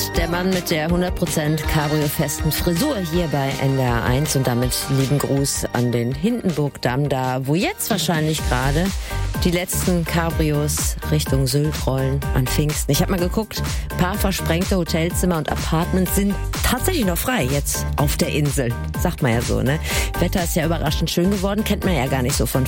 der Mann mit der 100% Cabrio-festen Frisur hier bei NDR 1 und damit lieben Gruß an den Hindenburgdamm, da wo jetzt wahrscheinlich gerade die letzten Cabrios Richtung Sylt rollen an Pfingsten. Ich habe mal geguckt, ein paar versprengte Hotelzimmer und Apartments sind tatsächlich noch frei jetzt auf der Insel. Sagt man ja so, ne? Wetter ist ja überraschend schön geworden, kennt man ja gar nicht so von